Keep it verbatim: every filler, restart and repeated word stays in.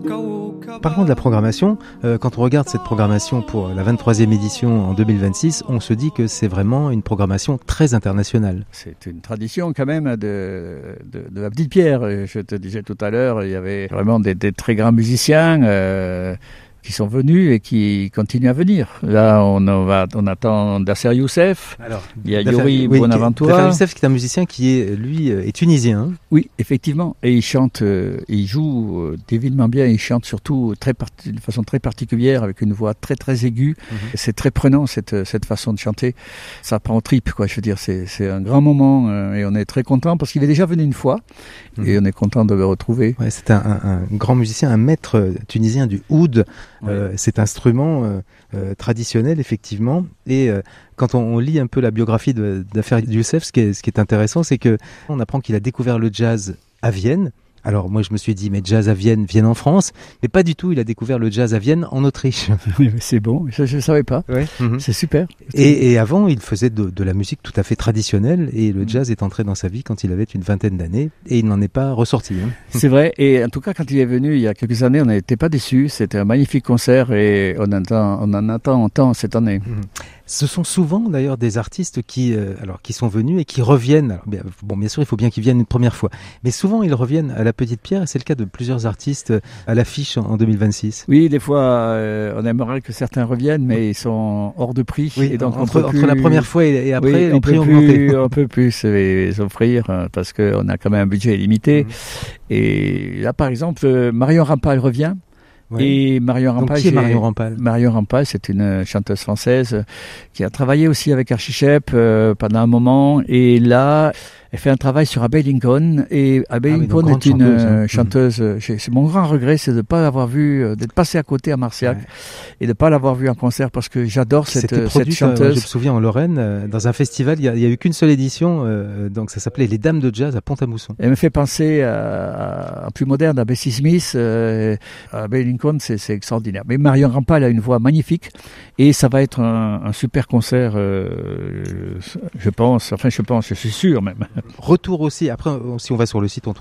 Parlons de la programmation. Euh, quand on regarde cette programmation pour la vingt-troisième édition en deux mille vingt-six, on se dit que c'est vraiment une programmation très internationale. C'est une tradition quand même de, de, de la petite pierre. Je te disais tout à l'heure, il y avait vraiment des, des très grands musiciens euh, qui sont venus et qui continuent à venir. Là, on, on, va, on attend Dasser Youssef, Alors, il y a Dafer, Yuri oui, Bonaventura. Dafer Youssef qui est un musicien qui est, lui, est tunisien. Hein. Oui, effectivement. Et il chante, euh, il joue euh, divinement bien. Il chante surtout très part- de façon très particulière, avec une voix très très aiguë. Mm-hmm. C'est très prenant cette cette façon de chanter. Ça prend aux tripes, quoi. Je veux dire, c'est c'est un grand moment euh, et on est très content parce qu'il est déjà venu une fois mm-hmm. et on est content de le retrouver. Ouais, c'est un, un, un grand musicien, un maître tunisien du oud. Oui. Euh, cet instrument euh, euh, traditionnel, effectivement. Et euh, quand on, on lit un peu la biographie de, d'Dafer Youssef, ce qui est, ce qui est intéressant, c'est que on apprend qu'il a découvert le jazz à Vienne. Alors moi je me suis dit mais jazz à Vienne, Vienne en France, mais pas du tout, il a découvert le jazz à Vienne en Autriche. Oui mais c'est bon, je ne savais pas, ouais. mm-hmm. C'est super. Et, et avant il faisait de, de la musique tout à fait traditionnelle et le jazz est entré dans sa vie quand il avait une vingtaine d'années et il n'en est pas ressorti. Hein. C'est vrai, et en tout cas quand il est venu il y a quelques années on n'était pas déçus, c'était un magnifique concert et on, attend, on en attend autant cette année. Mm-hmm. Ce sont souvent d'ailleurs des artistes qui, euh, alors, qui sont venus et qui reviennent. Alors, bien, bon, bien sûr, il faut bien qu'ils viennent une première fois, mais souvent ils reviennent à la Petite Pierre et c'est le cas de plusieurs artistes à l'affiche en, en deux mille vingt-six. Oui, des fois, euh, on aimerait que certains reviennent, mais ils sont hors de prix. Oui, et donc entre, on peut plus... entre la première fois et, et après, oui, les on prix peut ont plus, augmenté. On peut plus les offrir parce qu'on a quand même un budget limité. Mmh. Et là, par exemple, Marion Rampal revient. Ouais. Et Marion Rampal, donc qui est Marion Rampal Marion Rampal, c'est une chanteuse française qui a travaillé aussi avec Archie Shepp euh, pendant un moment. Et là, elle fait un travail sur Abbey Lincoln. Et Abbey ah, Lincoln est une chanteuse. Hein. chanteuse mmh. C'est mon grand regret, c'est de ne pas avoir vu, d'être passé à côté à Marciac ouais. et de ne pas l'avoir vue en concert parce que j'adore cette, C'était produit, cette chanteuse. Euh, je me souviens en Lorraine, euh, dans un festival, il n'y a, a eu qu'une seule édition, euh, donc ça s'appelait Les Dames de Jazz à Pont-à-Mousson. Elle me fait penser à, à plus moderne, à Bessie Smith. Euh, à Abbey Lincoln, c'est, c'est extraordinaire. Mais Marion Rampal a une voix magnifique et ça va être un, un super concert, euh, je pense, enfin je pense, je suis sûr même. Retour aussi, après si on va sur le site, on